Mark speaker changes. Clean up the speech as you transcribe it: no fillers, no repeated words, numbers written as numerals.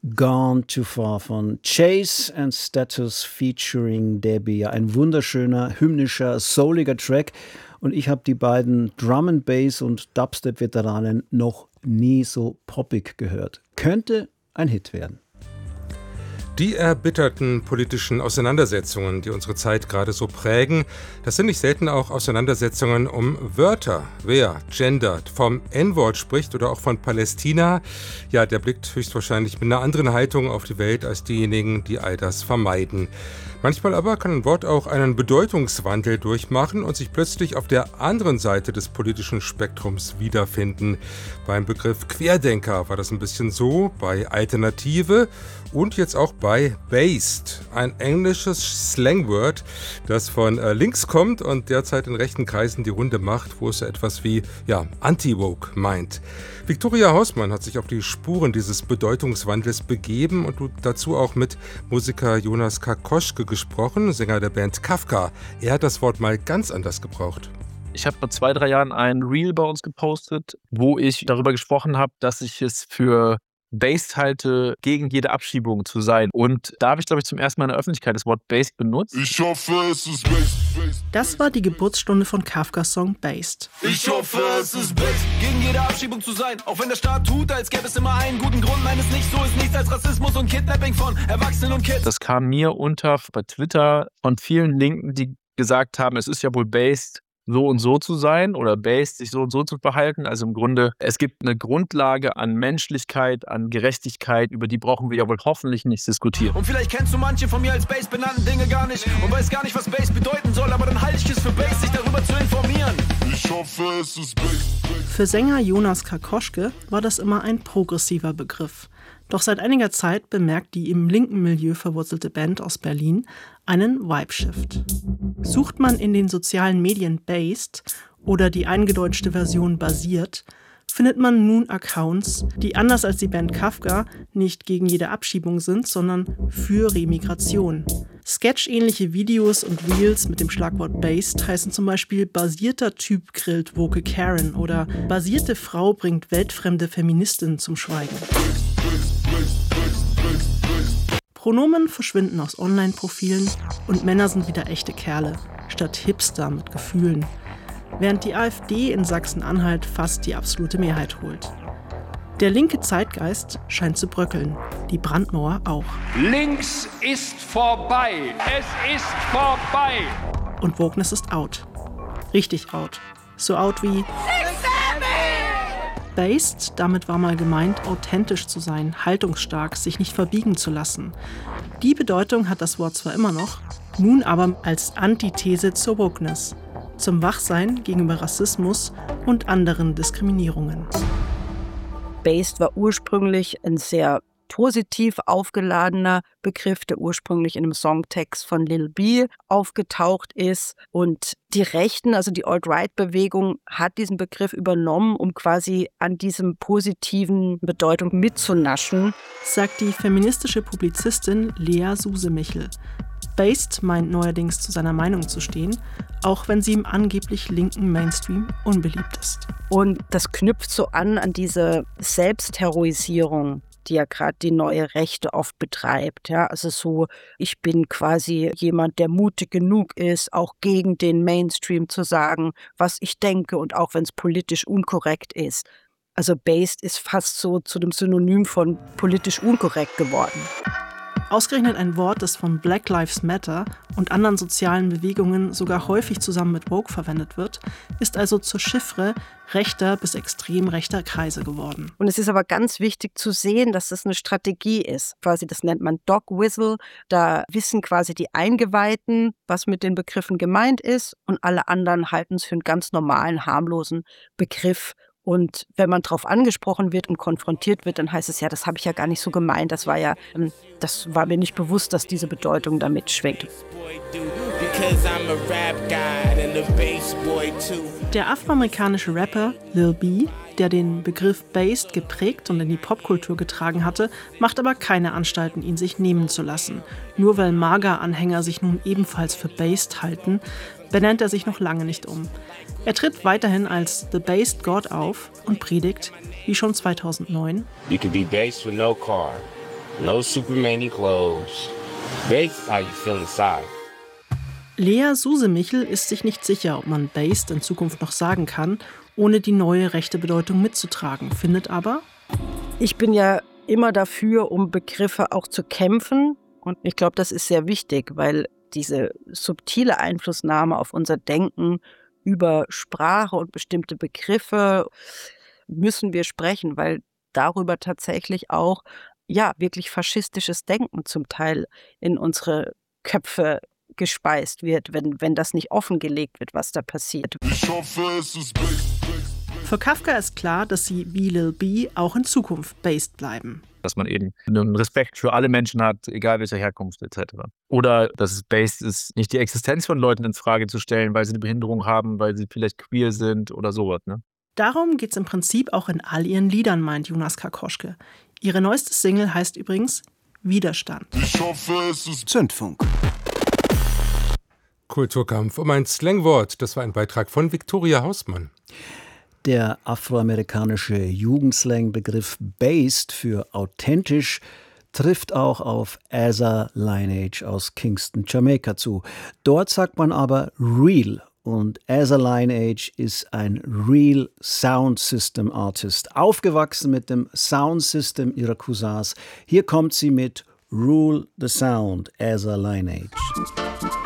Speaker 1: Gone Too Far von Chase and Status featuring Debbie. Ein wunderschöner, hymnischer, souliger Track. Und ich habe die beiden Drum and Bass und Dubstep-Veteranen noch nie so poppig gehört. Könnte ein Hit werden.
Speaker 2: Die erbitterten politischen Auseinandersetzungen, die unsere Zeit gerade so prägen, das sind nicht selten auch Auseinandersetzungen um Wörter. Wer gendert, vom N-Wort spricht oder auch von Palästina, ja, der blickt höchstwahrscheinlich mit einer anderen Haltung auf die Welt als diejenigen, die all das vermeiden. Manchmal aber kann ein Wort auch einen Bedeutungswandel durchmachen und sich plötzlich auf der anderen Seite des politischen Spektrums wiederfinden. Beim Begriff Querdenker war das ein bisschen so, bei Alternative und jetzt auch bei Based, ein englisches Slangwort, das von links kommt und derzeit in rechten Kreisen die Runde macht, wo es so etwas wie Anti-Woke meint. Viktoria Hausmann hat sich auf die Spuren dieses Bedeutungswandels begeben und dazu auch mit Musiker Jonas Karkoschke gesprochen, Sänger der Band Kafka. Er hat das Wort mal ganz anders gebraucht.
Speaker 3: Ich habe vor 2-3 Jahren ein Reel bei uns gepostet, wo ich darüber gesprochen habe, dass ich es für based halte, gegen jede Abschiebung zu sein. Und da habe ich, glaube ich, zum ersten Mal in der Öffentlichkeit das Wort based benutzt.
Speaker 4: Ich hoffe, es ist based.
Speaker 5: Das war die Geburtsstunde von Kafkas Song Based.
Speaker 4: Ich hoffe, es ist based. Gegen jede Abschiebung zu sein, auch wenn der Staat tut, als gäbe es immer einen guten Grund. Nein, es nicht so ist nichts als Rassismus und Kidnapping von Erwachsenen und Kids.
Speaker 3: Das kam mir unter bei Twitter von vielen Linken, die gesagt haben, es ist ja wohl based, so und so zu sein oder based, sich so und so zu verhalten. Also im Grunde, es gibt eine Grundlage an Menschlichkeit, an Gerechtigkeit, über die brauchen wir ja wohl hoffentlich nicht diskutieren.
Speaker 4: Und vielleicht kennst du manche von mir als based benannten Dinge gar nicht und weißt gar nicht, was based bedeuten soll, aber dann halte ich es für based, sich darüber zu informieren. Ich hoffe, es ist based.
Speaker 5: Für Sänger Jonas Karkoschke war das immer ein progressiver Begriff. Doch seit einiger Zeit bemerkt die im linken Milieu verwurzelte Band aus Berlin einen Vibe-Shift. Sucht man in den sozialen Medien Based oder die eingedeutschte Version basiert, findet man nun Accounts, die anders als die Band Kafka nicht gegen jede Abschiebung sind, sondern für Remigration. Sketch-ähnliche Videos und Reels mit dem Schlagwort Based heißen zum Beispiel basierter Typ grillt woke Karen oder basierte Frau bringt weltfremde Feministin zum Schweigen. Pronomen verschwinden aus Online-Profilen und Männer sind wieder echte Kerle, statt Hipster mit Gefühlen. Während die AfD in Sachsen-Anhalt fast die absolute Mehrheit holt. Der linke Zeitgeist scheint zu bröckeln, die Brandmauer auch.
Speaker 6: Links ist vorbei, es ist vorbei.
Speaker 5: Und Wokeness ist out. Richtig out. So out wie Based, damit war mal gemeint, authentisch zu sein, haltungsstark, sich nicht verbiegen zu lassen. Die Bedeutung hat das Wort zwar immer noch, nun aber als Antithese zur Wokeness, zum Wachsein gegenüber Rassismus und anderen Diskriminierungen.
Speaker 7: Based war ursprünglich ein sehr positiv aufgeladener Begriff, der ursprünglich in einem Songtext von Lil B aufgetaucht ist. Und die Rechten, also die Alt-Right-Bewegung, hat diesen Begriff übernommen, um quasi an diesem positiven Bedeutung mitzunaschen,
Speaker 5: sagt die feministische Publizistin Lea Suse-Michel. Based meint neuerdings zu seiner Meinung zu stehen, auch wenn sie im angeblich linken Mainstream unbeliebt ist.
Speaker 7: Und das knüpft so an diese Selbstheroisierung, die ja gerade die neue Rechte oft betreibt. Ja, also so, ich bin quasi jemand, der mutig genug ist, auch gegen den Mainstream zu sagen, was ich denke und auch wenn es politisch unkorrekt ist. Also based ist fast so zu dem Synonym von politisch unkorrekt geworden.
Speaker 5: Ausgerechnet ein Wort, das von Black Lives Matter und anderen sozialen Bewegungen sogar häufig zusammen mit Woke verwendet wird, ist also zur Chiffre rechter bis extrem rechter Kreise geworden.
Speaker 7: Und es ist aber ganz wichtig zu sehen, dass das eine Strategie ist. Quasi, das nennt man Dog Whistle. Da wissen quasi die Eingeweihten, was mit den Begriffen gemeint ist und alle anderen halten es für einen ganz normalen, harmlosen Begriff. Und wenn man darauf angesprochen wird und konfrontiert wird, dann heißt es ja, das habe ich ja gar nicht so gemeint. Das war mir nicht bewusst, dass diese Bedeutung da mitschwingt.
Speaker 5: Der afroamerikanische Rapper Lil B, der den Begriff Based geprägt und in die Popkultur getragen hatte, macht aber keine Anstalten, ihn sich nehmen zu lassen. Nur weil MAGA-Anhänger sich nun ebenfalls für Based halten, benennt er sich noch lange nicht um. Er tritt weiterhin als The Based God auf und predigt, wie schon 2009,
Speaker 8: You can be based with no car, no Superman clothes. Based how you feel inside.
Speaker 5: Lea Suse-Michel ist sich nicht sicher, ob man based in Zukunft noch sagen kann, ohne die neue rechte Bedeutung mitzutragen, findet aber:
Speaker 7: Ich bin ja immer dafür, um Begriffe auch zu kämpfen. Und ich glaube, das ist sehr wichtig, weil diese subtile Einflussnahme auf unser Denken über Sprache und bestimmte Begriffe müssen wir sprechen, weil darüber tatsächlich auch wirklich faschistisches Denken zum Teil in unsere Köpfe gespeist wird, wenn das nicht offengelegt wird, was da passiert.
Speaker 5: Für Kafka ist klar, dass sie wie Lil B auch in Zukunft based bleiben.
Speaker 3: Dass man eben einen Respekt für alle Menschen hat, egal welcher Herkunft etc. Oder dass es based ist, nicht die Existenz von Leuten in Frage zu stellen, weil sie eine Behinderung haben, weil sie vielleicht queer sind oder sowas. Ne?
Speaker 5: Darum geht es im Prinzip auch in all ihren Liedern, meint Jonas Karkoschke. Ihre neueste Single heißt übrigens Widerstand.
Speaker 9: Zündfunk.
Speaker 2: Kulturkampf um ein Slangwort. Das war ein Beitrag von Viktoria Hausmann.
Speaker 1: Der afroamerikanische Jugendslang-Begriff based für authentisch trifft auch auf Asa Lineage aus Kingston, Jamaika zu. Dort sagt man aber real. Und Asa Lineage ist ein Real Sound System Artist, aufgewachsen mit dem Sound System ihrer Cousins. Hier kommt sie mit Rule the Sound, Asa Lineage.